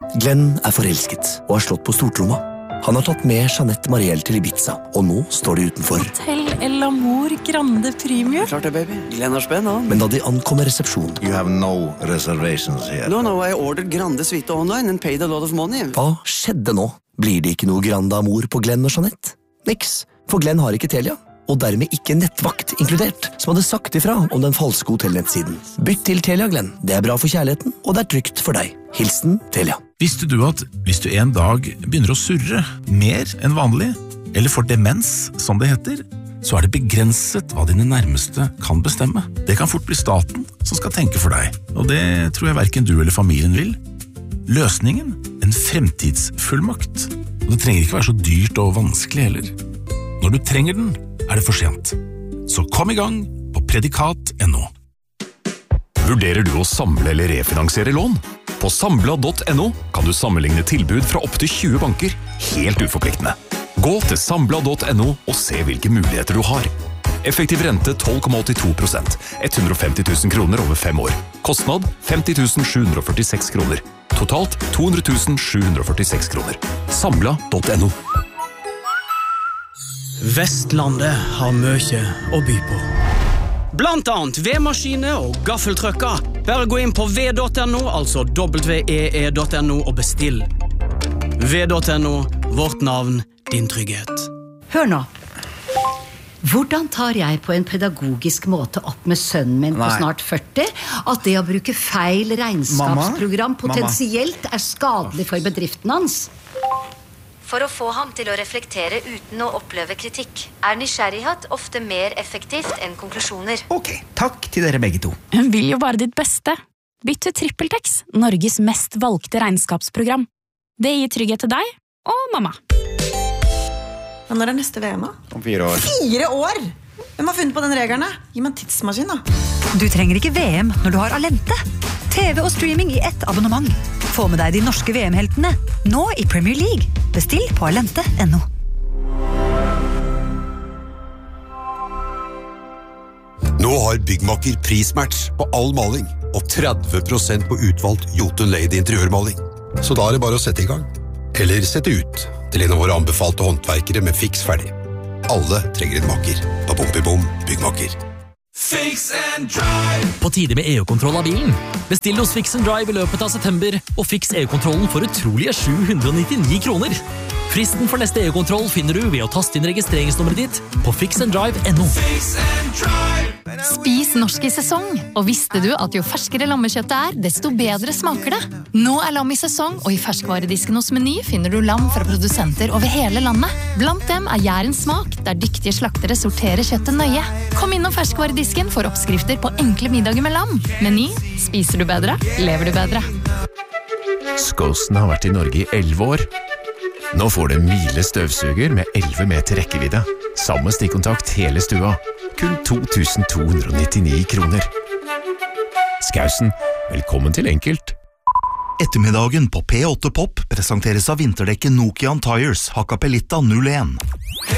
Glenn forelsket og har slått på stortromma. Han har tatt med Jeanette Marielle til Ibiza, og nå står de utenfor. Hotel El Amor Grande Premium. Klart det, baby. Glenn har spenn, han. Men da de ankommer resepsjonen... You have no reservations here. No, I ordered Grande Suite online and paid a lot of money. Hva skjedde nå? Blir det ikke noe Grande Amor på Glenn og Jeanette? Niks, for Glenn har ikke Telia. Og dermed ikke nettvakt inkludert, som hadde sagt ifra om den falske hotellnettsiden. Bytt til Telia, Glenn. Det bra for kjærligheten, og det trygt for deg. Hilsen Telia. Visste du at hvis du en dag begynner å surre mer enn vanlig, eller får demens, som det heter, så det begrenset hva dine nærmeste kan bestemme. Det kan fort bli staten som skal tenke for deg, og det tror jeg hverken du eller familien vil. Løsningen? En fremtidsfullmakt. Og det trenger ikke være så dyrt og vanskelig heller. Når du trenger den, det for sent. Så kom i gang på predikat.no. Vurderer du å samle eller refinansiere lån? På Sambla.no kan du sammenligne tilbud fra opp til 20 banker, helt uforpliktende. Gå til Sambla.no og se hvilke muligheter du har. Effektiv rente 12,82%, 150 000 kroner over 5 år. Kostnad 50 746 kroner. Totalt 200 746 kroner. Sambla.no. Vestlandet har mye å by på. Blant annet vedmaskiner og gaffeltrøkker. Bare gå inn på ved.no, altså www.no og bestill. Ved.no, vårt navn, din trygghet. Hør nå. Hvordan tar jeg på en pedagogisk måte opp med sønnen min på snart 40 at det å bruke feil regnskapsprogram potensielt skadelig for bedriften hans? For å få ham til å reflektere uten å oppleve kritikk, nysgjerrighet ofte mer effektivt enn konklusjoner. Ok, takk til dere begge to. Hun vil jo bare ditt beste. Bytt til TrippelTex, Norges mest valgte regnskapsprogram. Det gir trygghet til deg og mamma. Når neste VM? Om 4 år. 4 år? Hvem har funnet på den regelen? Gi meg en tidsmaskin da. Du trenger ikke VM når du har Alente. TV og streaming i ett abonnement. Få med deg de norske VM-heltene, nå i Premier League. Bestill på alente.no. Nå har Byggmakker prismatch på all maling, og 30% på utvalgt Jotun Lady interiørmaling. Så da det bare å sette i gang. Eller sette ut til en av våre anbefalte håndverkere med fiks ferdig. Alle trenger en makker. Bom, Byggmakker. Fix and Drive. På tide med EU-kontroll av bilen. Bestill hos Fix and Drive i løpet av september, og fiks EU-kontrollen for utrolige 799 kroner. Fristen for neste EU-kontroll finner du ved å taste inn registreringsnummeret ditt på fixanddrive.no. Spis norsk i sesong, og visste du at jo ferskere lammekjøttet desto bedre smaker det? Nå lam i sesong, og i ferskvaredisken hos Meny finner du lam fra produsenter over hele landet. Blant dem Jærens smak, der dyktige slaktere sorterer kjøttet nøye. Kom innom ferskvaredisken for oppskrifter på enkle middager med lam. Meny, spiser du bedre, lever du bedre. Skåsen har vært i Norge i 11 år. Nå får du en Miele støvsuger med 11 meter rekkevidde. Samme stikkontakt hele stua. Kun 2299 kroner. Skausen, velkommen til enkelt. Ettermiddagen på P8 Pop presenteres av vinterdekket Nokian Tires Hakkapelitta 01.